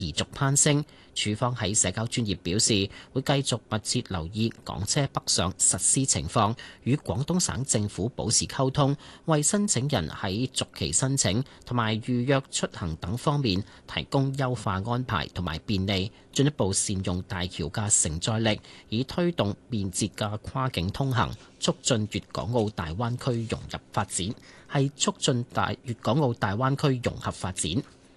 持續攀升。署方喺社交專頁表示，會繼續密切留意港車北上實施情況，與廣東省政府保持溝通，為申請人喺續期申請同埋預約出行等方面提供優化安排同埋便利，進一步善用大橋嘅承載力，以推動便捷嘅跨境通行，促進粵港澳大灣區融入發展，係促進粵港澳大灣區融合發展。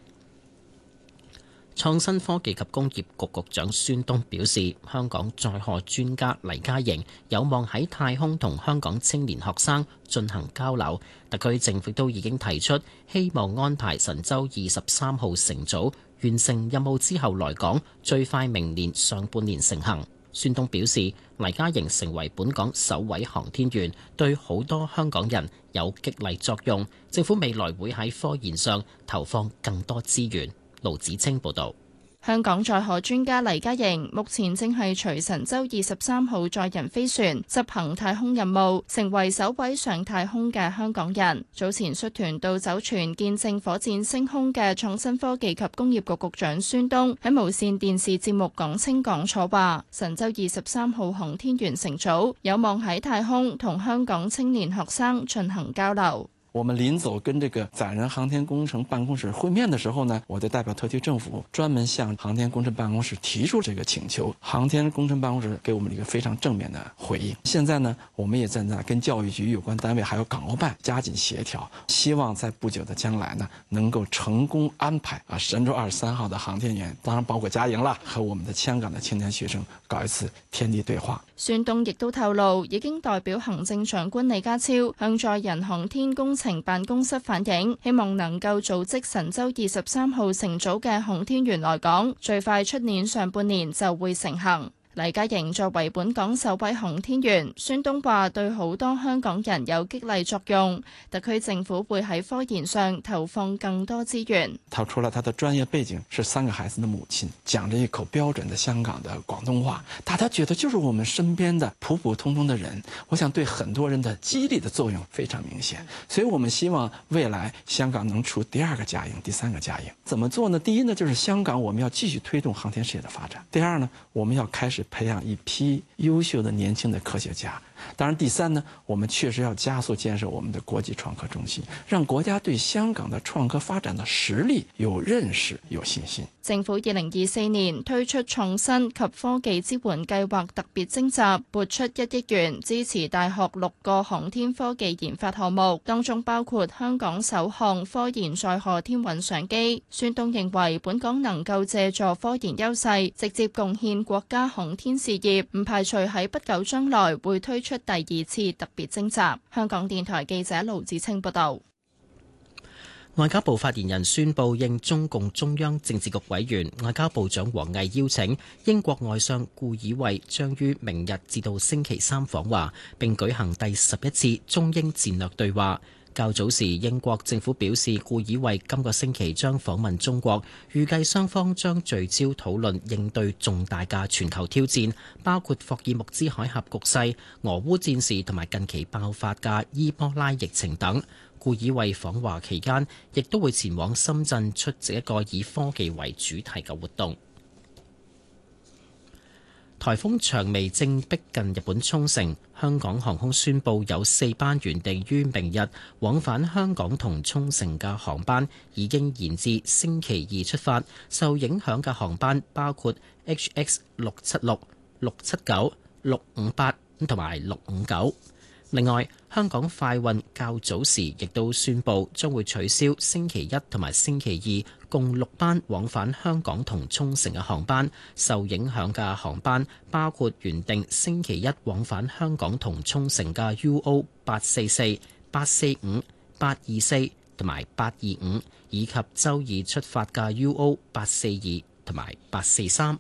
創新科技及工業局局長孫東表示，香港載荷專家黎家瑩有望喺太空同香港青年學生進行交流。特區政府都已經提出希望安排神舟23號乘組完成任務之後來港，最快明年上半年成行。孫東表示，黎家瑩成為本港首位航天員，對好多香港人有激勵作用。政府未來會喺科研上投放更多資源。盧子清報道。 香港載荷專家黎家瑩目前正係隨神舟23號載人飛船執行太空任務，成為首位上太空嘅香港人。早前率團到酒泉見證火箭升空嘅創新科技及工業局局長孫東喺無線電視節目講清講楚話，神舟23號航天員乘組有望喺太空同香港青年學生進行交流。 我們臨走跟這個載人航天工程辦公室會面的時候呢，我就代表特區政府專門向航天工程辦公室提出這個請求，航天工程辦公室給我們一個非常正面的回應。現在呢，我們也正在跟教育局有關單位還有港澳辦加緊協調，希望在不久的將來呢，能夠成功安排神舟23號的航天員，當然包括家瑩啦，和我們的香港的青年學生搞一次天地對話。 孫東亦都透露，已經代表行政長官李家超向載人航天工程辦公室反映，希望能夠組織神舟23號乘組嘅航天員來港，最快出年上半年就會成行。黎家瑩作為本港首位航天員，孫東話對好多香港人有激勵作用，特區政府會喺科研上投放更多資源。 他除了他的專業背景是3個孩子的母親，講着一口標準的香港的廣東話，大家覺得就是我們身邊的普普通通的人，我想對很多人的激勵的作用非常明顯。所以我們希望未來香港能出第2個家瑩，第3個家瑩。怎麼做呢？第一呢，就是香港我們要繼續推動航天事業的發展。第二呢，我們要開始培養一批優秀的年輕的科學家。當然，第3呢，我們確實要加速建設我們的國際創科中心，讓國家對香港的創科發展的實力有認識、有信心。 政府2024年推出創新及科技支援計劃特別徵集，撥出1億元支持大學6個航天科技研發項目，當中包括香港首項科研載荷天韻相機。孫東認為本港能夠借助科研優勢，直接貢獻國家航天事業，唔排除喺不久將來會推出第2次特別徵集。香港電台記者盧子清報道。 外交部發言人宣布，應中共中央政治局委員、外交部長王毅邀請，英國外相顧以慧將於明日至到星期3訪華，並舉行第11次中英戰略對話。較早時，英國政府表示，顧以慧今個星期將訪問中國，預計雙方將聚焦討論應對重大嘅全球挑戰，包括霍爾木茲海峽局勢、俄烏戰事同埋近期爆發嘅伊波拉疫情等。顧以慧訪華期間，亦都會前往深圳出席一個以科技為主題嘅活動。颱風長眉正逼近日本沖繩，香港航空宣布有4班原定於明日往返香港同沖繩嘅航班已經延至星期2出發。受影響嘅航班包括 HX676、679、658同埋659。另外，香港快運較早時亦都宣布將會取消星期1同埋星期2共6班往返香港同沖繩嘅航班。受影響嘅航班包括原定星期1往返香港同沖繩嘅 UO844、845、824同埋825，以及周二出發嘅 UO842同埋843。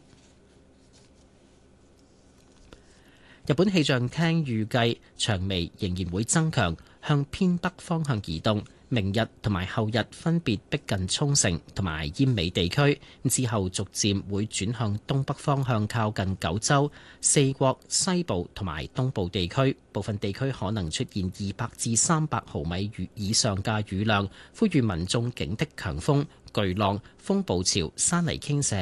日本氣象廳預計長眉仍然會增強，向偏北方向移動， 明日同埋後日分別逼近沖繩同埋奄美地區，之後逐漸會轉向東北方向靠近九州、四國、西部同埋東部地區，部分地區可能出現200至300毫米以上嘅雨量，呼籲民眾警惕強風、巨浪、風暴潮、山泥傾瀉